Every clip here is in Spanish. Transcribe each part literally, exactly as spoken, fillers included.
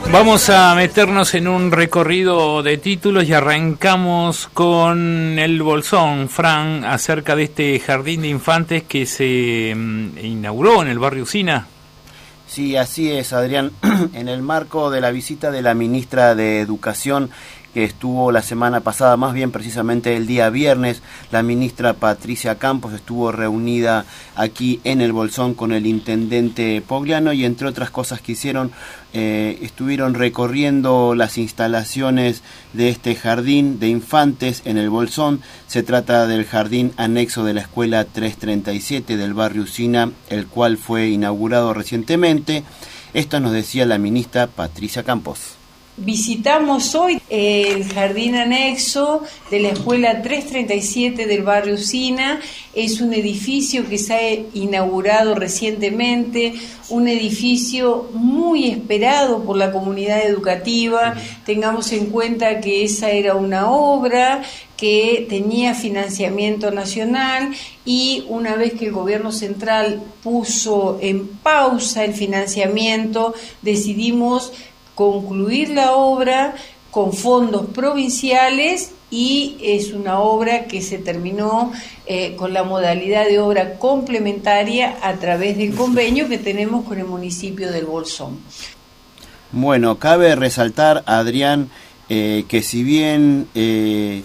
Vamos a meternos en un recorrido de títulos y arrancamos con el Bolsón, Fran, acerca de este jardín de infantes que se um, inauguró en el barrio Usina. Sí, así es, Adrián. En el marco de la visita de la ministra de Educación, que estuvo la semana pasada, más bien precisamente el día viernes, la ministra Patricia Campos estuvo reunida aquí en el Bolsón con el intendente Pogliano y entre otras cosas que hicieron, eh, estuvieron recorriendo las instalaciones de este jardín de infantes en el Bolsón. Se trata del jardín anexo de la escuela trescientos treinta y siete del barrio Usina, el cual fue inaugurado recientemente. Esto nos decía la ministra Patricia Campos. Visitamos hoy el jardín anexo de la escuela trescientos treinta y siete del barrio Usina. Es un edificio que se ha inaugurado recientemente, un edificio muy esperado por la comunidad educativa. Tengamos en cuenta que esa era una obra que tenía financiamiento nacional y una vez que el gobierno central puso en pausa el financiamiento, decidimos concluir la obra con fondos provinciales y es una obra que se terminó eh, con la modalidad de obra complementaria a través del convenio que tenemos con el municipio del Bolsón. Bueno, cabe resaltar, Adrián, eh, que si bien eh,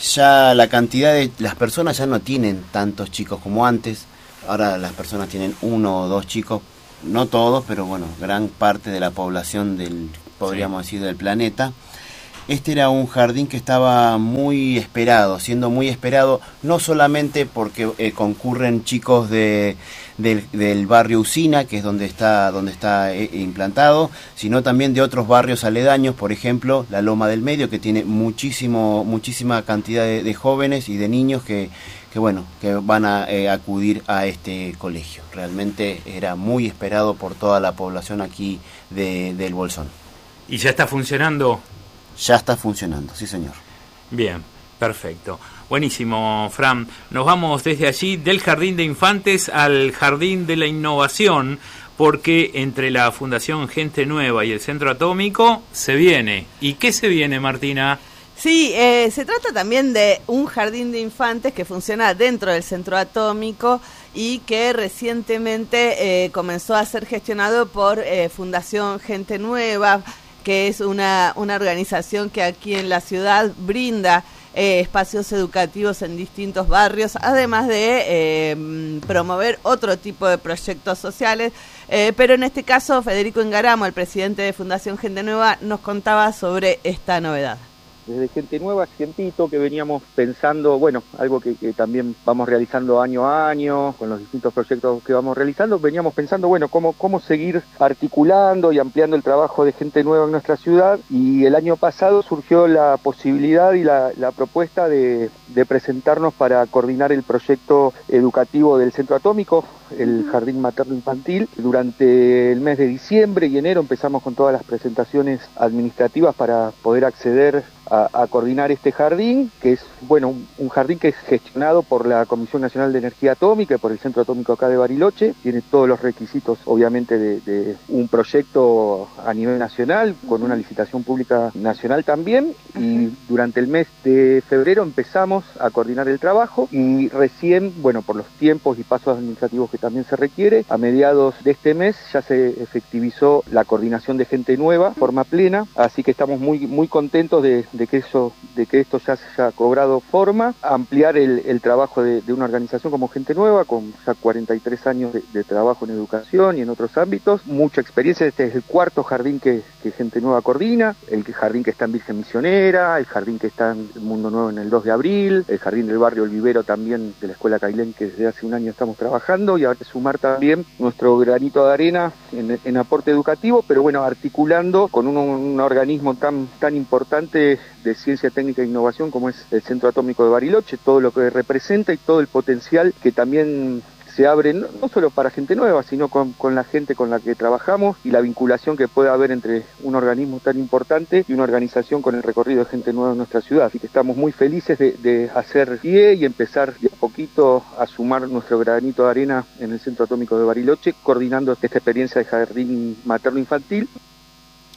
ya la cantidad de las personas ya no tienen tantos chicos como antes, ahora las personas tienen uno o dos chicos, no todos, pero bueno, gran parte de la población del, podríamos decir, del planeta. Este era un jardín que estaba muy esperado, siendo muy esperado, no solamente porque eh, concurren chicos de, del, del barrio Usina, que es donde está, donde está eh, implantado, sino también de otros barrios aledaños, por ejemplo, la Loma del Medio, que tiene muchísimo, muchísima cantidad de, de jóvenes y de niños que que bueno, que van a eh, acudir a este colegio. Realmente era muy esperado por toda la población aquí de, del Bolsón. ¿Y ya está funcionando? Ya está funcionando, sí señor. Bien, perfecto. Buenísimo, Fran. Nos vamos desde allí, del Jardín de Infantes al Jardín de la Innovación, porque entre la Fundación Gente Nueva y el Centro Atómico se viene. ¿Y qué se viene, Martina? Sí, eh, se trata también de un jardín de infantes que funciona dentro del Centro Atómico y que recientemente eh, comenzó a ser gestionado por eh, Fundación Gente Nueva, que es una, una organización que aquí en la ciudad brinda eh, espacios educativos en distintos barrios, además de eh, promover otro tipo de proyectos sociales. Eh, pero en este caso, Federico Ingaramo, el presidente de Fundación Gente Nueva, nos contaba sobre esta novedad. Desde Gente Nueva, hace tiempito que veníamos pensando, bueno, algo que, que también vamos realizando año a año, con los distintos proyectos que vamos realizando, veníamos pensando, bueno, cómo, cómo seguir articulando y ampliando el trabajo de Gente Nueva en nuestra ciudad, y el año pasado surgió la posibilidad y la, la propuesta de, de presentarnos para coordinar el proyecto educativo del Centro Atómico, el Jardín Materno Infantil. Durante el mes de diciembre y enero empezamos con todas las presentaciones administrativas para poder acceder a, a coordinar este jardín, que es, bueno, un, un jardín que es gestionado por la Comisión Nacional de Energía Atómica y por el Centro Atómico acá de Bariloche. Tiene todos los requisitos, obviamente, de, de un proyecto a nivel nacional, con una licitación pública nacional también, y durante el mes de febrero empezamos a coordinar el trabajo, y recién, bueno, por los tiempos y pasos administrativos que también se requiere, a mediados de este mes ya se efectivizó la coordinación de Gente Nueva, forma plena, así que estamos muy, muy contentos de, de que eso, de que esto ya se haya cobrado forma, ampliar el, el trabajo de, de una organización como Gente Nueva, con ya cuarenta y tres años de, de trabajo en educación y en otros ámbitos, mucha experiencia. Este es el cuarto jardín que, que Gente Nueva coordina, el jardín que está en Virgen Misionera, el jardín que está en Mundo Nuevo en el dos de abril, el jardín del barrio El Vivero también de la Escuela Cailén, que desde hace un año estamos trabajando, y ahora sumar también nuestro granito de arena en, en aporte educativo, pero bueno, articulando con un, un organismo tan, tan importante de ciencia técnica e innovación como es el Centro Atómico de Bariloche, todo lo que representa y todo el potencial que también se abre, no, no solo para Gente Nueva, sino con, con la gente con la que trabajamos, y la vinculación que puede haber entre un organismo tan importante y una organización con el recorrido de Gente Nueva en nuestra ciudad. Así que estamos muy felices de, de hacer pie y empezar de a poquito a sumar nuestro granito de arena en el Centro Atómico de Bariloche, coordinando esta experiencia de jardín materno infantil.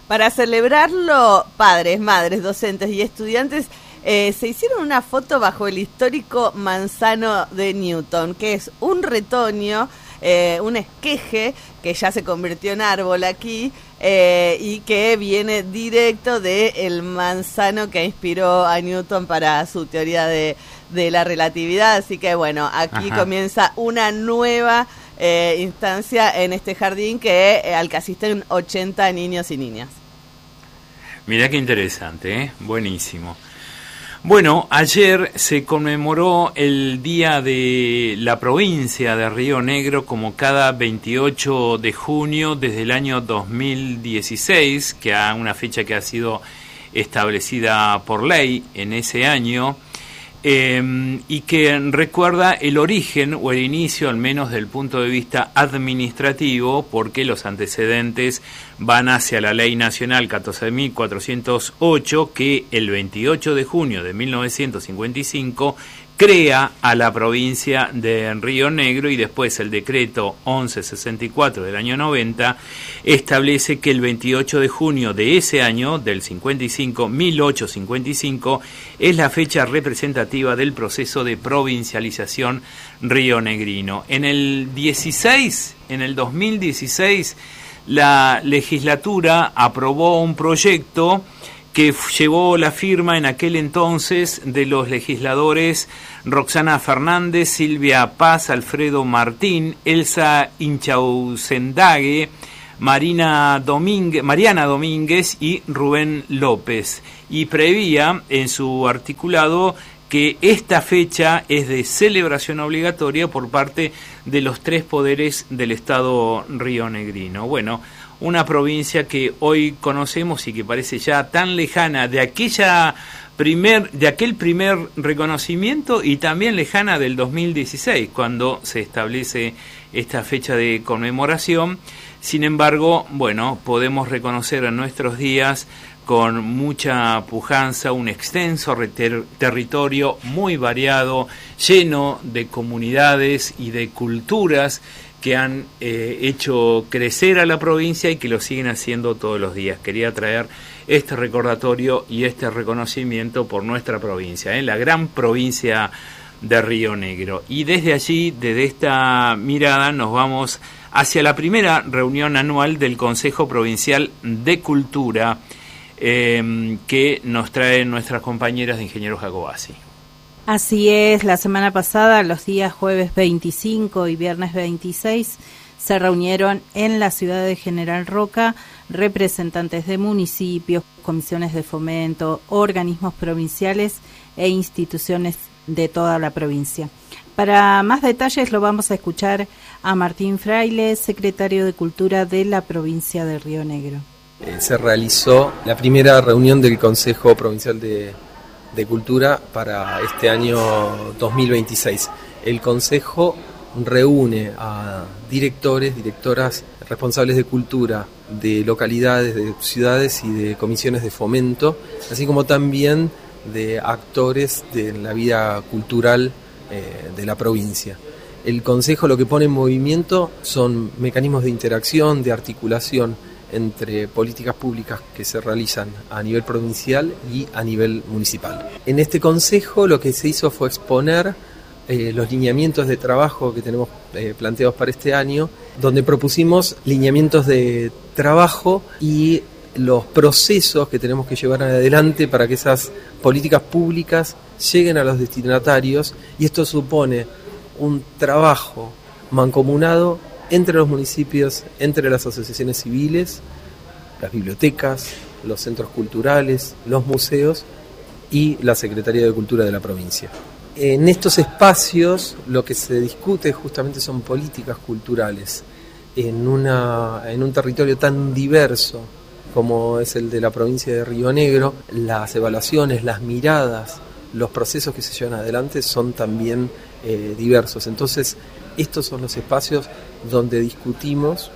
Para celebrarlo, padres, madres, docentes y estudiantes eh, se hicieron una foto bajo el histórico manzano de Newton, que es un retoño, eh, un esqueje que ya se convirtió en árbol aquí eh, y que viene directo del manzano que inspiró a Newton para su teoría de, de la relatividad. Así que bueno, aquí Ajá. comienza una nueva Eh, instancia en este jardín que eh, al que asisten ochenta niños y niñas. Mirá qué interesante, ¿eh? Buenísimo. Bueno, ayer se conmemoró el Día de la Provincia de Río Negro como cada veintiocho de junio desde el año dos mil dieciséis, que es una fecha que ha sido establecida por ley en ese año. Eh, y que recuerda el origen o el inicio, al menos del punto de vista administrativo, porque los antecedentes van hacia la Ley Nacional catorce mil cuatrocientos ocho, que el veintiocho de junio de mil novecientos cincuenta y cinco crea a la provincia de Río Negro, y después el decreto once sesenta y cuatro del año noventa establece que el veintiocho de junio de ese año, del cincuenta y cinco, mil ochocientos cincuenta y cinco, es la fecha representativa del proceso de provincialización rionegrino. En el dieciséis, en el dos mil dieciséis, la legislatura aprobó un proyecto que llevó la firma en aquel entonces de los legisladores Roxana Fernández, Silvia Paz, Alfredo Martín, Elsa Inchausendague, Marina Domínguez, Mariana Domínguez y Rubén López. Y prevía en su articulado que esta fecha es de celebración obligatoria por parte de los tres poderes del Estado rionegrino. Bueno, una provincia que hoy conocemos y que parece ya tan lejana de aquella primer, de aquel primer reconocimiento, y también lejana del dos mil dieciséis, cuando se establece esta fecha de conmemoración. Sin embargo, bueno, podemos reconocer en nuestros días con mucha pujanza un extenso ter- territorio muy variado, lleno de comunidades y de culturas que han eh, hecho crecer a la provincia y que lo siguen haciendo todos los días. Quería traer este recordatorio y este reconocimiento por nuestra provincia, ¿eh? La gran provincia de Río Negro. Y desde allí, desde esta mirada, nos vamos hacia la primera reunión anual del Consejo Provincial de Cultura, eh, que nos traen nuestras compañeras de Ingeniero Jacobasi. Así es, la semana pasada, los días jueves veinticinco y viernes veintiséis, se reunieron en la ciudad de General Roca representantes de municipios, comisiones de fomento, organismos provinciales e instituciones de toda la provincia. Para más detalles lo vamos a escuchar a Martín Fraile, secretario de Cultura de la provincia de Río Negro. Eh, se realizó la primera reunión del Consejo Provincial de de Cultura para este año dos mil veintiséis. El Consejo reúne a directores, directoras, responsables de cultura de localidades, de ciudades y de comisiones de fomento, así como también de actores de la vida cultural eh, de la provincia. El Consejo lo que pone en movimiento son mecanismos de interacción, de articulación entre políticas públicas que se realizan a nivel provincial y a nivel municipal. En este consejo lo que se hizo fue exponer eh, los lineamientos de trabajo que tenemos eh, planteados para este año, donde propusimos lineamientos de trabajo y los procesos que tenemos que llevar adelante para que esas políticas públicas lleguen a los destinatarios, y esto supone un trabajo mancomunado entre los municipios, entre las asociaciones civiles, las bibliotecas, los centros culturales, los museos y la Secretaría de Cultura de la provincia. En estos espacios lo que se discute justamente son políticas culturales en, una, en un territorio tan diverso como es el de la provincia de Río Negro. Las evaluaciones, las miradas, los procesos que se llevan adelante son también eh, diversos. Entonces, estos son los espacios donde discutimos,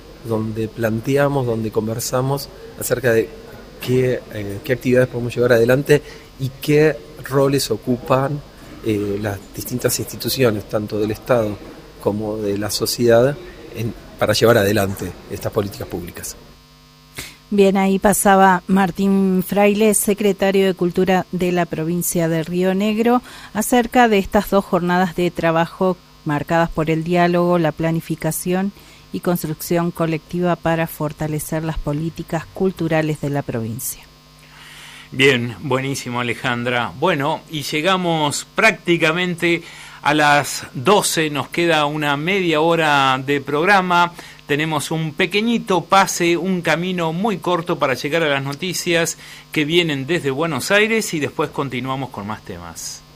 donde planteamos, donde conversamos acerca de qué, eh, qué actividades podemos llevar adelante y qué roles ocupan eh, las distintas instituciones, tanto del Estado como de la sociedad, en, para llevar adelante estas políticas públicas. Bien, ahí pasaba Martín Fraile, secretario de Cultura de la provincia de Río Negro, acerca de estas dos jornadas de trabajo marcadas por el diálogo, la planificación y construcción colectiva para fortalecer las políticas culturales de la provincia. Bien, buenísimo, Alejandra. Bueno, y llegamos prácticamente a las doce, nos queda una media hora de programa. Tenemos un pequeñito pase, un camino muy corto para llegar a las noticias que vienen desde Buenos Aires y después continuamos con más temas.